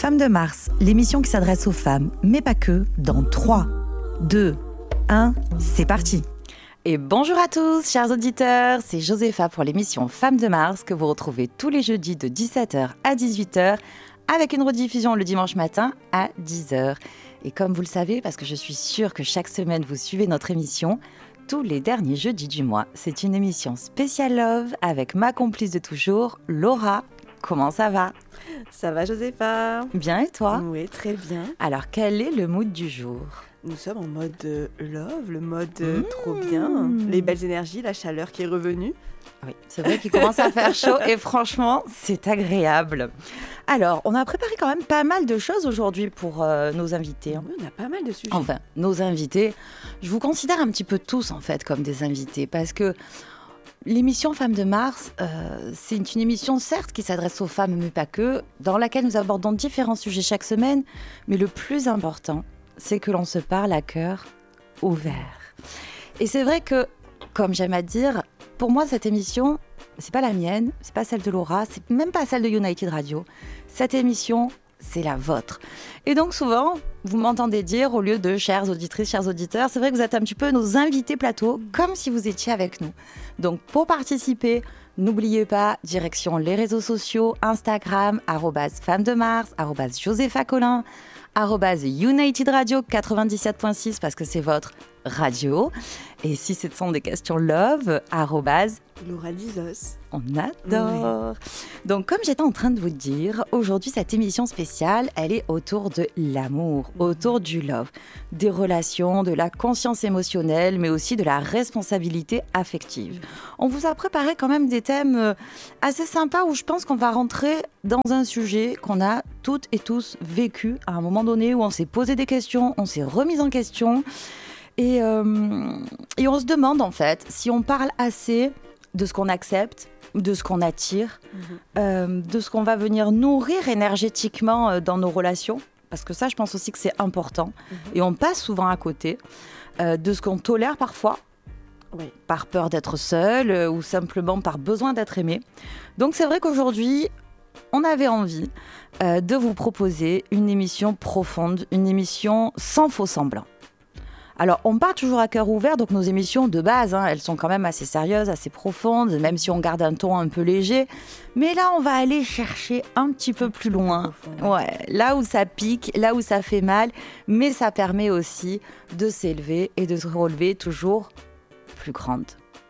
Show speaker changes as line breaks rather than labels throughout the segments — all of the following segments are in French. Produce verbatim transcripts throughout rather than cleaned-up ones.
Femmes de Mars, l'émission qui s'adresse aux femmes, mais pas que, dans trois, deux, un, c'est parti. Et bonjour à tous, chers auditeurs, c'est Josépha pour l'émission Femmes de Mars que vous retrouvez tous les jeudis de dix-sept heures à dix-huit heures avec une rediffusion le dimanche matin à dix heures. Et comme vous le savez, parce que je suis sûre que chaque semaine vous suivez notre émission, tous les derniers jeudis du mois, c'est une émission spéciale Love avec ma complice de toujours, Laura. Comment ça va ?
Ça va, Josépha ?
Bien et toi ?
Oui, très bien.
Alors, quel est le mood du jour ?
Nous sommes en mode euh, love, le mode euh, mmh. trop bien, les belles énergies, la chaleur qui est revenue.
Oui, c'est vrai qu'il commence à faire chaud et franchement, c'est agréable. Alors, on a préparé quand même pas mal de choses aujourd'hui pour euh, nos invités.
Oui, on a pas mal de sujets.
Enfin, nos invités, je vous considère un petit peu tous en fait comme des invités parce que l'émission Femmes de Mars, euh, c'est une émission certes qui s'adresse aux femmes, mais pas que, dans laquelle nous abordons différents sujets chaque semaine, mais le plus important, c'est que l'on se parle à cœur ouvert. Et c'est vrai que, comme j'aime à dire, pour moi cette émission, c'est pas la mienne, c'est pas celle de Laura, c'est même pas celle de United Radio. Cette émission, c'est la vôtre. Et donc souvent, vous m'entendez dire, au lieu de chères auditrices, chers auditeurs, c'est vrai que vous êtes un petit peu nos invités plateau, comme si vous étiez avec nous. Donc pour participer, n'oubliez pas, direction les réseaux sociaux, Instagram, arrobase Femmes de Mars, arrobase Josépha Collin, arrobase United Radio quatre-vingt-dix-sept point six parce que c'est votre radio. Et si ce sont des questions love, arrobase
Laura Dizos.
On adore. Oui. Donc, comme j'étais en train de vous dire, aujourd'hui, cette émission spéciale, elle est autour de l'amour, mmh. autour du love, des relations, de la conscience émotionnelle, mais aussi de la responsabilité affective. Mmh. On vous a préparé quand même des thèmes assez sympas où je pense qu'on va rentrer dans un sujet qu'on a toutes et tous vécu à un moment donné où on s'est posé des questions, on s'est remis en question et, euh, et on se demande en fait si on parle assez de ce qu'on accepte, de ce qu'on attire, mmh. euh, de ce qu'on va venir nourrir énergétiquement euh, dans nos relations, parce que ça, je pense aussi que c'est important, mmh. et on passe souvent à côté, euh, de ce qu'on tolère parfois, oui. par peur d'être seul, euh, ou simplement par besoin d'être aimé. Donc c'est vrai qu'aujourd'hui, on avait envie euh, de vous proposer une émission profonde, une émission sans faux semblants. Alors, on part toujours à cœur ouvert, donc nos émissions de base, hein, elles sont quand même assez sérieuses, assez profondes, même si on garde un ton un peu léger. Mais là, on va aller chercher un petit peu plus loin, ouais, là où ça pique, là où ça fait mal, mais ça permet aussi de s'élever et de se relever toujours plus grande.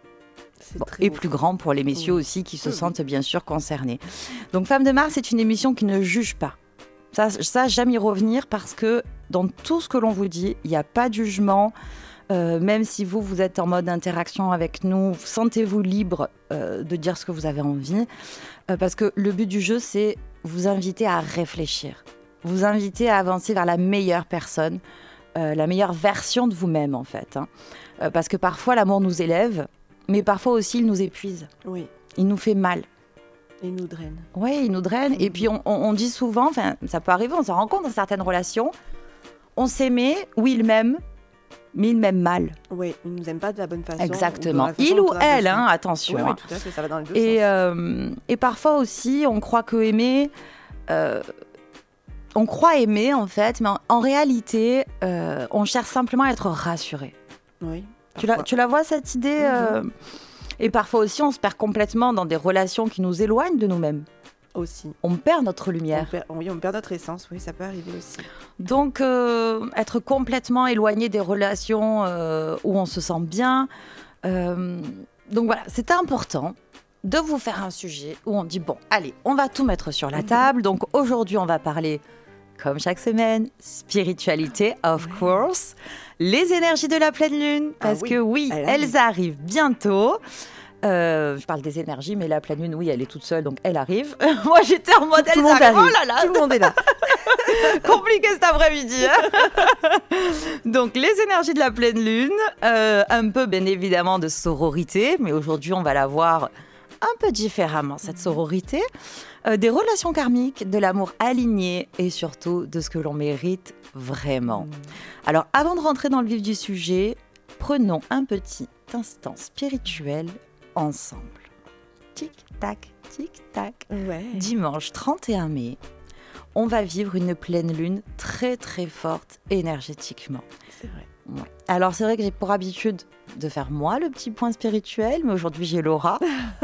Bon, et plus grand pour les messieurs oui. aussi qui se oui. sentent bien sûr concernés. Donc, Femmes de Mars, c'est une émission qui ne juge pas. Ça, ça, j'aime y revenir parce que dans tout ce que l'on vous dit, il n'y a pas de jugement. Euh, même si vous, vous êtes en mode interaction avec nous, sentez-vous libre euh, de dire ce que vous avez envie. Euh, parce que le but du jeu, c'est vous inviter à réfléchir. Vous inviter à avancer vers la meilleure personne, euh, la meilleure version de vous-même, en fait. Hein. Euh, parce que parfois, l'amour nous élève, mais parfois aussi, il nous épuise.
Oui.
Il nous fait mal.
Il nous draine.
Oui, il nous draine. Mmh. Et puis, on, on, on dit souvent, enfin, ça peut arriver, on s'en rend compte dans certaines relations, on s'aimait, oui, il m'aime, mais il m'aime mal.
Oui, il ne nous aime pas de la bonne façon.
Exactement. Ou il ou elle, hein, attention.
Oui, oui, tout à fait, ça va dans les deux
et,
sens.
Euh, et parfois aussi, on croit que aimer... Euh, on croit aimer, en fait, mais en, en réalité, euh, on cherche simplement à être rassuré.
Oui.
Tu la, tu la vois, cette idée mmh. euh, Et parfois aussi, on se perd complètement dans des relations qui nous éloignent de nous-mêmes.
Aussi.
On perd notre lumière.
On perd, oui, on perd notre essence, oui, ça peut arriver aussi.
Donc, euh, être complètement éloigné des relations euh, où on se sent bien. Euh, donc voilà, c'est important de vous faire un sujet où on dit, bon, allez, on va tout mettre sur la table. Donc aujourd'hui, on va parler, comme chaque semaine, spiritualité, of ouais. course. Les énergies de la pleine lune, parce ah oui, que oui, elles arrive. arrivent bientôt. Euh, je parle des énergies, mais la pleine lune, oui, elle est toute seule, donc elle arrive. Moi, j'étais en mode,
tout
elle
arrive.
arrive. Oh là là,
tout le monde est là.
Compliqué cet après-midi. Hein. Donc, les énergies de la pleine lune, euh, un peu, bien évidemment, de sororité, mais aujourd'hui, on va la voir un peu différemment, cette sororité. Euh, des relations karmiques, de l'amour aligné et surtout de ce que l'on mérite vraiment. Mmh. Alors, avant de rentrer dans le vif du sujet, prenons un petit instant spirituel ensemble. Tic-tac, tic-tac.
Ouais.
Dimanche trente et un mai, on va vivre une pleine lune très très forte énergétiquement.
C'est vrai.
Ouais. Alors c'est vrai que j'ai pour habitude de faire moi le petit point spirituel, mais aujourd'hui j'ai Laura.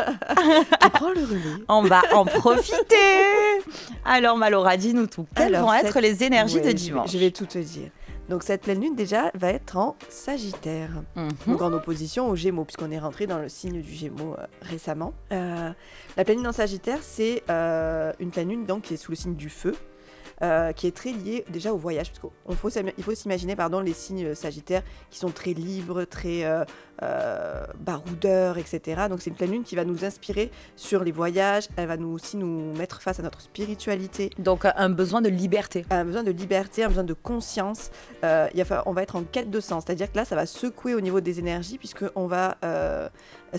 Tu prends le relais.
On va en profiter. Alors ma Laura, dis-nous tout. Quelles
Alors,
vont
cette...
être les énergies
ouais,
de
je vais-
dimanche?
Je vais tout te dire. Donc cette pleine lune déjà va être en Sagittaire,
Mhm.
donc en opposition au Gémeaux, puisqu'on est rentré dans le signe du Gémeaux euh, récemment. Euh, la pleine lune en Sagittaire, c'est euh, une pleine lune donc, qui est sous le signe du feu, euh, qui est très liée déjà au voyage. Parce qu'il faut, s'im- il faut s'imaginer pardon, les signes Sagittaires qui sont très libres, très euh, euh, baroudeurs, et cetera. Donc c'est une pleine lune qui va nous inspirer sur les voyages, elle va nous, aussi nous mettre face à notre spiritualité,
Donc un besoin de liberté.
un besoin de liberté, un besoin de conscience. Euh, il va falloir- on va être en quête de sens, c'est-à-dire que là, ça va secouer au niveau des énergies, puisqu'on va euh,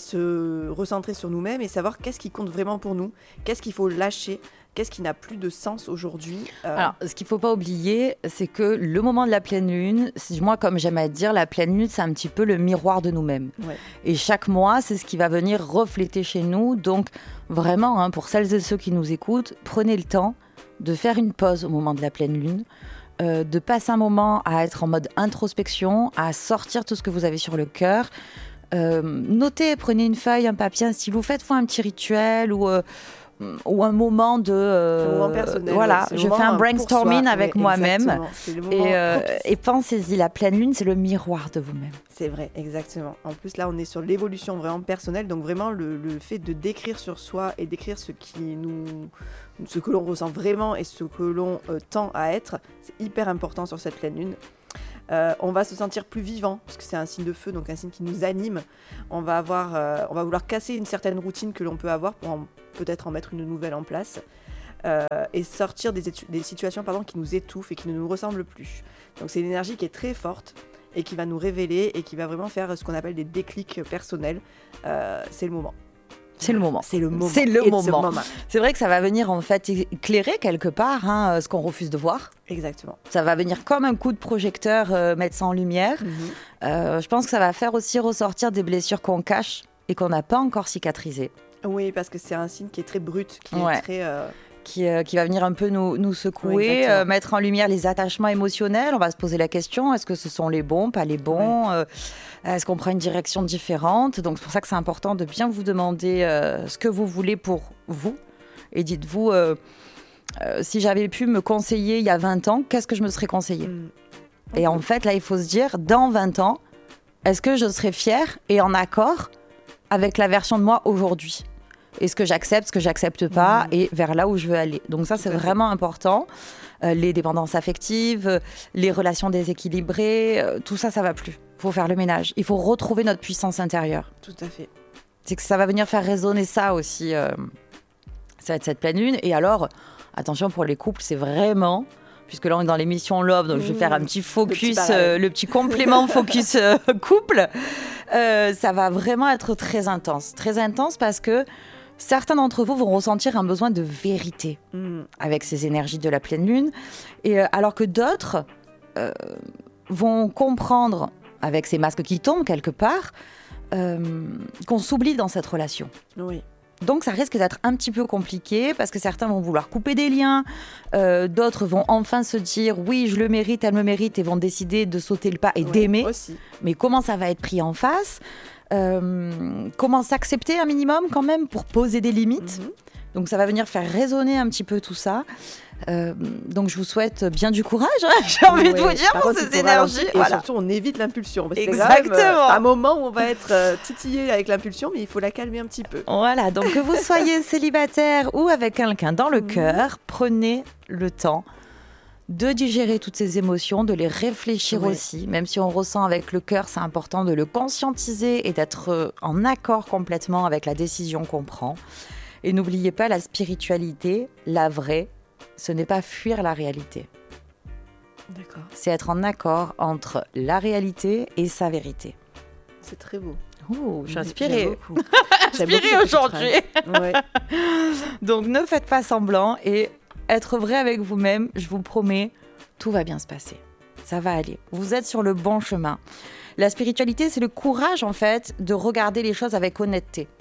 se recentrer sur nous-mêmes et savoir qu'est-ce qui compte vraiment pour nous, qu'est-ce qu'il faut lâcher, qu'est-ce qui n'a plus de sens aujourd'hui. Euh,
Alors, ce qu'il ne faut pas oublier, c'est que le moment de la pleine lune, c'est- moi, comme j'aime à dire, la pleine lune, c'est un petit peu le miroir de nous-mêmes.
ouais.
Et chaque mois, c'est ce qui va venir refléter chez nous. Donc, vraiment, hein, pour celles et ceux qui nous écoutent, prenez le temps de faire une pause au moment de la pleine lune, euh, de passer un moment à être en mode introspection, à sortir tout ce que vous avez sur le cœur. Euh, notez, prenez une feuille, un papier, un stylo, faites-vous un petit rituel ou... euh, ou un moment de euh,
Un moment personnel,
voilà,
ouais, c'est le
je
moment
fais un
pour
brainstorming
soi.
avec
Ouais,
moi-même
exactement. C'est le moment
et, euh,
propice.
et pensez-y, la pleine lune c'est le miroir de vous-même.
C'est vrai, exactement. En plus, là, on est sur l'évolution vraiment personnelle, donc vraiment le, le fait de d'écrire sur soi et d'écrire ce qui nous, ce que l'on ressent vraiment et ce que l'on euh, tend à être, c'est hyper important sur cette pleine lune. Euh, on va se sentir plus vivant parce que c'est un signe de feu, donc un signe qui nous anime. On va avoir, euh, on va vouloir casser une certaine routine que l'on peut avoir pour en- peut-être en mettre une nouvelle en place. Euh, et sortir des, étu- des situations pardon, qui nous étouffent et qui ne nous ressemblent plus. Donc c'est une énergie qui est très forte et qui va nous révéler et qui va vraiment faire ce qu'on appelle des déclics personnels. Euh, c'est le moment.
C'est le moment.
C'est le moment.
C'est le
It's the
moment. C'est vrai que ça va venir en fait éclairer quelque part hein, ce qu'on refuse de voir.
Exactement.
Ça va venir comme un coup de projecteur euh, mettre ça en lumière.
Mhm.
Euh, je pense que ça va faire aussi ressortir des blessures qu'on cache et qu'on n'a pas encore cicatrisées.
Oui, parce que c'est un signe qui est très brut, qui
Ouais.
est très... euh,
Qui, euh, qui va venir un peu nous, nous
Oui,
secouer,
exactement.
euh, mettre en lumière les attachements émotionnels. On va se poser la question, est-ce que ce sont les bons, pas les bons euh, Est-ce qu'on prend une direction différente? Donc c'est pour ça que c'est important de bien vous demander euh, ce que vous voulez pour vous. Et dites-vous, euh, euh, si j'avais pu me conseiller il y a vingt ans, qu'est-ce que je me serais conseillé?
mm.
Et en fait, là, il faut se dire, dans vingt ans, est-ce que je serai fière et en accord avec la version de moi aujourd'hui? Est-ce que j'accepte, ce que j'accepte pas,
Mhm.
et vers là où je veux aller. Donc ça,
Tout
c'est
à fait.
vraiment important. Euh, les dépendances affectives, euh, les relations déséquilibrées, euh, tout ça, ça va plus. Il faut faire le ménage. Il faut retrouver notre puissance intérieure.
Tout à fait.
C'est que ça va venir faire résonner ça aussi. euh, ça va être cette pleine lune. Et alors, attention pour les couples, c'est vraiment... Puisque là, on est dans l'émission Love, donc je vais
Mmh.
faire un petit focus,
parallèle.
euh, le petit complément focus euh, couple. Euh, ça va vraiment être très intense. Très intense parce que certains d'entre vous vont ressentir un besoin de vérité
Mm.
avec ces énergies de la pleine lune. Et, euh, alors que d'autres euh, vont comprendre, avec ces masques qui tombent quelque part, euh, qu'on s'oublie dans cette relation.
Oui.
Donc ça risque d'être un petit peu compliqué parce que certains vont vouloir couper des liens, euh, d'autres vont enfin se dire oui je le mérite, elle me mérite et vont décider de sauter le pas et
Ouais,
d'aimer.
aussi.
Mais comment ça va être pris en face? Euh, Comment s'accepter un minimum quand même pour poser des limites?
Mhm.
Donc ça va venir faire résonner un petit peu tout ça. Euh, donc je vous souhaite bien du courage, hein, j'ai envie de
Ouais.
vous dire,
Par
pour
contre,
ces
il faut ralentir
énergies.
Et
Voilà.
surtout, on évite l'impulsion. Parce que c'est quand même,
Exactement.
euh, c'est un moment où on va être euh, titillé avec l'impulsion, mais il faut la calmer un petit peu.
Voilà, donc que vous soyez célibataire ou avec quelqu'un dans le
Mhm.
cœur, prenez le temps de digérer toutes ces émotions, de les réfléchir
Ouais.
aussi. Même si on ressent avec le cœur, c'est important de le conscientiser et d'être euh, en accord complètement avec la décision qu'on prend. Et n'oubliez pas, la spiritualité, la vraie, ce n'est pas fuir la réalité.
D'accord.
C'est être en accord entre la réalité et sa vérité.
C'est très beau.
Oh, je suis
J'aime
inspirée.
beaucoup. J'aime beaucoup
Inspirée
cette petite
aujourd'hui.
phrase. Ouais.
Donc ne faites pas semblant et être vrai avec vous-même, je vous promets, tout va bien se passer. Ça va aller. Vous êtes sur le bon chemin. La spiritualité, c'est le courage en fait de regarder les choses avec honnêteté.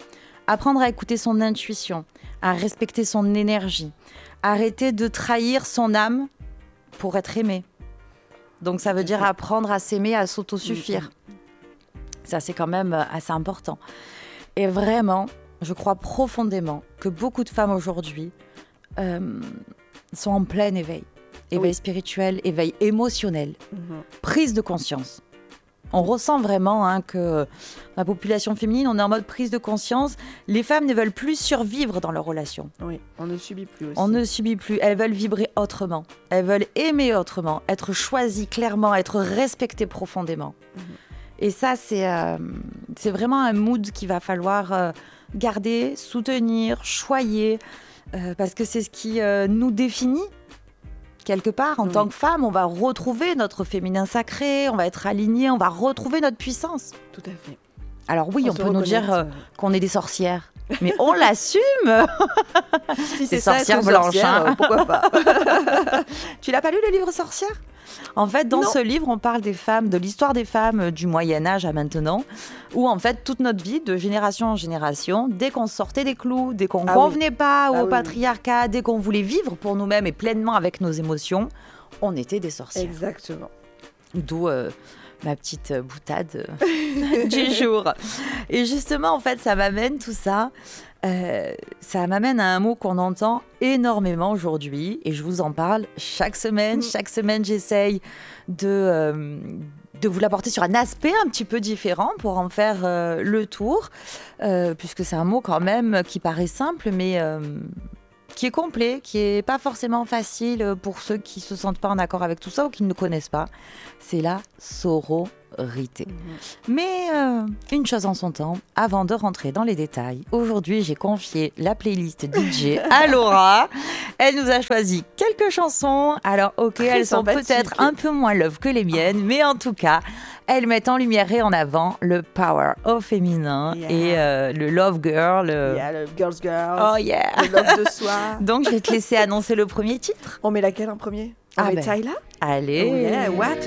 apprendre à écouter son intuition, à respecter son énergie, arrêter de trahir son âme pour être aimé. Donc ça veut dire apprendre à s'aimer, à s'autosuffire. Ça, c'est quand même assez important. Et vraiment, je crois profondément que beaucoup de femmes aujourd'hui euh, sont en plein éveil. Éveil oui. spirituel, éveil émotionnel, mm-hmm. prise de conscience. On ressent vraiment hein, que la population féminine, on est en mode prise de conscience. Les femmes ne veulent plus survivre dans leurs relations.
Oui, on ne subit plus aussi.
On ne subit plus. Elles veulent vibrer autrement. Elles veulent aimer autrement, être choisies clairement, être respectées profondément. Mm-hmm. Et ça, c'est, euh, c'est vraiment un mood qu'il va falloir euh, garder, soutenir, choyer, euh, parce que c'est ce qui euh, nous définit. Quelque part, en oui. tant que femme, on va retrouver notre féminin sacré, on va être aligné, on va retrouver notre puissance.
Tout à fait.
Alors oui, on,
on
peut nous dire euh, qu'on est des sorcières, mais on l'assume.
Si c'est
des
ça,
sorcières blanches,
sorcière,
hein.
Pourquoi pas.
Tu l'as pas lu, le livre Sorcières ? En fait, dans non. ce livre, on parle des femmes, de l'histoire des femmes du Moyen-Âge à maintenant, où en fait, toute notre vie, de génération en génération, dès qu'on sortait des clous, dès qu'on ne ah convenait oui. pas ah au oui. patriarcat, dès qu'on voulait vivre pour nous-mêmes et pleinement avec nos émotions, on était des sorcières.
Exactement.
D'où euh, ma petite boutade du jour. Et justement, en fait, ça m'amène tout ça... Euh, ça m'amène à un mot qu'on entend énormément aujourd'hui et je vous en parle chaque semaine. Chaque semaine, j'essaye de, euh, de vous l'apporter sur un aspect un petit peu différent pour en faire euh, le tour, euh, puisque c'est un mot quand même qui paraît simple, mais euh, qui est complet, qui n'est pas forcément facile pour ceux qui ne se sentent pas en accord avec tout ça ou qui ne le connaissent pas. C'est la sororité. Mmh. Mais euh, une chose en son temps, avant de rentrer dans les détails, aujourd'hui j'ai confié la playlist D J à Laura. Elle nous a choisi quelques chansons. Alors ok, très elles sont peut-être un peu moins love que les miennes, mais en tout cas, elles mettent en lumière et en avant le power au féminin yeah. et euh, le love girl. Le...
Yeah, le girls girls.
Oh yeah.
Le love de soi.
Donc je vais te laisser annoncer le premier titre.
On met laquelle en premier ? On
ah
met
ben.
Tyla ?
Allez.
Oh yeah, what